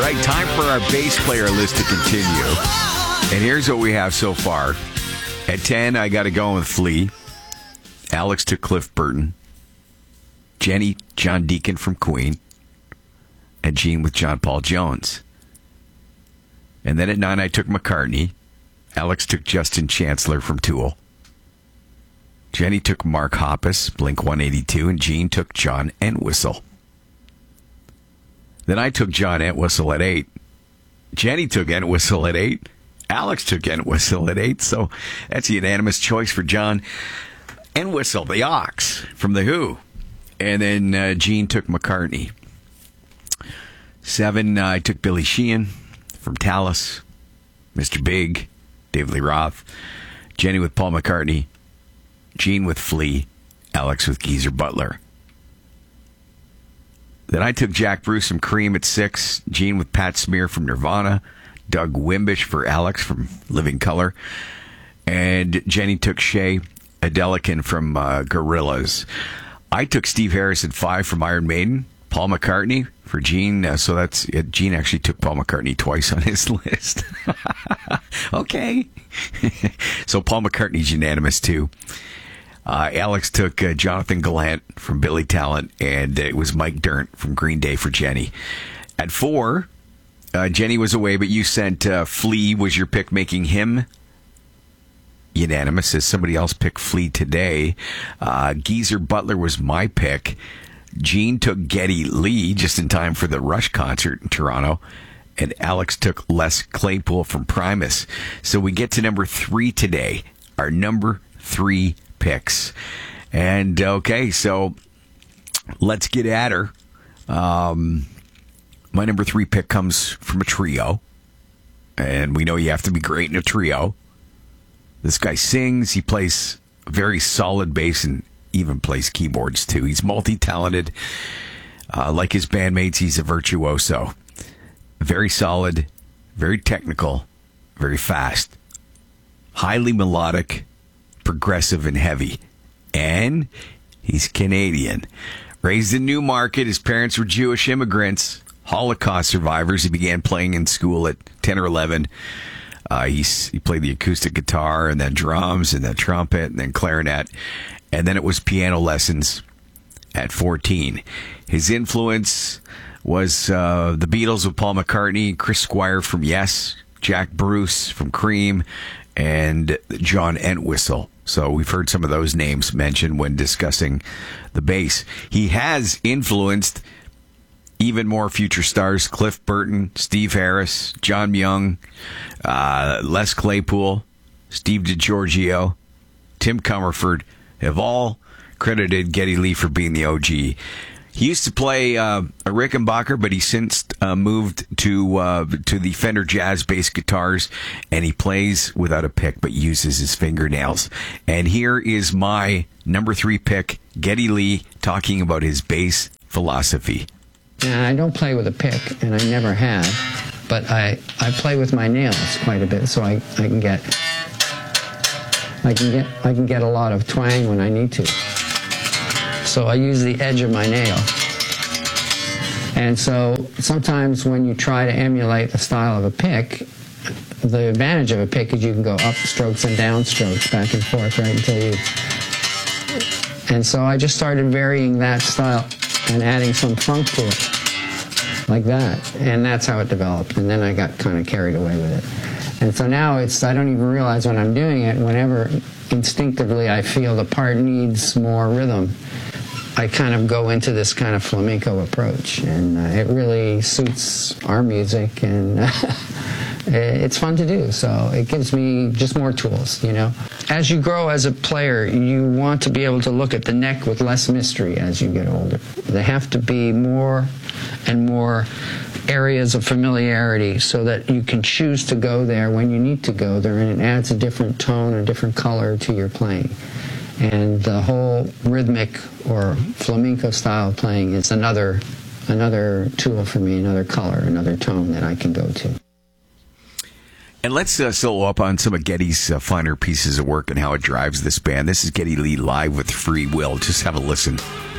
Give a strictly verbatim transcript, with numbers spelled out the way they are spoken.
right, time for our bass player list to continue. And here's what we have so far. At ten, I got to go with Flea. Alex took Cliff Burton. Jenny, John Deacon from Queen. And Gene with John Paul Jones. And then at nine, I took McCartney. Alex took Justin Chancellor from Tool. Jenny took Mark Hoppus, Blink one eighty-two, and Gene took John Entwistle. Then I took John Entwistle at eight. Jenny took Entwistle at eight. Alex took Entwistle at eight. So that's a unanimous choice for John Entwistle, the Ox from The Who. And then uh, Gene took McCartney. Seven, uh, I took Billy Sheehan from Tallis. Mister Big, David Lee Roth. Jenny with Paul McCartney. Gene with Flea. Alex with Geezer Butler. Then I took Jack Bruce from Cream at six. Gene with Pat Smear from Nirvana. Doug Wimbish for Alex from Living Colour. And Jenny took Shay Adelican from uh, Gorillaz. I took Steve Harris at five from Iron Maiden. Paul McCartney for Gene. Uh, so that's it. Gene actually took Paul McCartney twice on his list. Okay. So Paul McCartney's unanimous too. Uh, Alex took uh, Jonathan Gallant from Billy Talent, and it was Mike Dirnt from Green Day for Jenny. At four, uh, Jenny was away, but you sent uh, Flea was your pick, making him unanimous, as somebody else picked Flea today. Uh, Geezer Butler was my pick. Gene took Geddy Lee just in time for the Rush concert in Toronto. And Alex took Les Claypool from Primus. So we get to number three today. Our number three picks. And, okay, so let's get at her. Um, my number three pick comes from a trio. And we know you have to be great in a trio. This guy sings. He plays very solid bass and even plays keyboards, too. He's multi-talented. Uh, like his bandmates, he's a virtuoso. Very solid, very technical, very fast. Highly melodic, progressive, and heavy. And he's Canadian. Raised in Newmarket, his parents were Jewish immigrants, Holocaust survivors. He began playing in school at ten or eleven. Uh, he's, he played the acoustic guitar, and then drums, and then trumpet, and then clarinet. And then it was piano lessons at fourteen. His influence was uh, the Beatles with Paul McCartney, Chris Squire from Yes, Jack Bruce from Cream, and John Entwistle. So we've heard some of those names mentioned when discussing the bass. He has influenced even more future stars: Cliff Burton, Steve Harris, John Young, uh, Les Claypool, Steve DiGiorgio, Tim Comerford, have all credited Geddy Lee for being the O G. He used to play uh, a Rickenbacker, but he since uh, moved to uh, to the Fender Jazz bass guitars, and he plays without a pick, but uses his fingernails. And here is my number three pick, Geddy Lee, talking about his bass philosophy. And I don't play with a pick, and I never have, but I, I play with my nails quite a bit, so I, I can get I can get I can get a lot of twang when I need to. So I use the edge of my nail. And so sometimes when you try to emulate the style of a pick, the advantage of a pick is you can go up strokes and down strokes, back and forth, right, until you... And so I just started varying that style and adding some funk to it, like that. And that's how it developed. And then I got kind of carried away with it. And so now it's, I don't even realize when I'm doing it, whenever instinctively I feel the part needs more rhythm, I kind of go into this kind of flamenco approach, and uh, it really suits our music, and uh, it's fun to do, so it gives me just more tools, you know. As you grow as a player, you want to be able to look at the neck with less mystery as you get older. There have to be more and more areas of familiarity so that you can choose to go there when you need to go there, and it adds a different tone, a different color to your playing. And the whole rhythmic or flamenco style playing is another another tool for me, another color, another tone that I can go to. And let's uh, solo up on some of Geddy's uh, finer pieces of work and how it drives this band. This is Geddy Lee live with Free Will. Just have a listen.